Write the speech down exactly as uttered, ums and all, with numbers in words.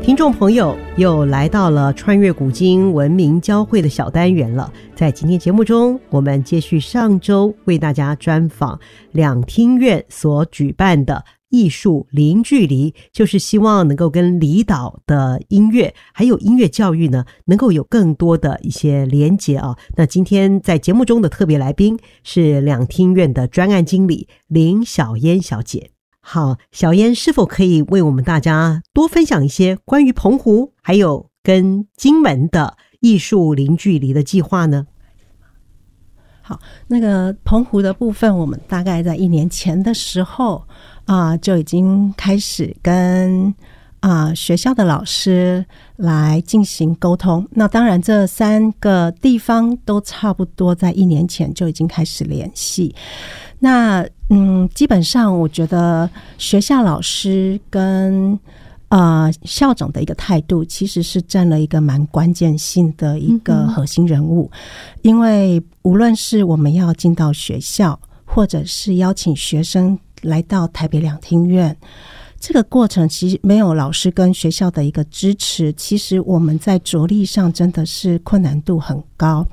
听众朋友又来到了穿越古今文明交汇的小单元了。在今天节目中，我们接续上周为大家专访两厅院所举办的艺术零距离，就是希望能够跟离岛的音乐还有音乐教育呢能够有更多的一些连结啊。那今天在节目中的特别来宾是两厅院的专案经理林小嫣小姐。好，小嫣是否可以为我们大家多分享一些关于澎湖还有跟金门的艺术零距离的计划呢？ 好，那个澎湖的部分，我们大概在一年前的时候啊、呃，就已经开始跟啊、呃、学校的老师来进行沟通。那当然，这三个地方都差不多在一年前就已经开始联系。那嗯，基本上我觉得学校老师跟呃校长的一个态度，其实是占了一个蛮关键性的一个核心人物。嗯、因为无论是我们要进到学校，或者是邀请学生来到台北两厅院，这个过程其实没有老师跟学校的一个支持，其实我们在着力上真的是困难度很高。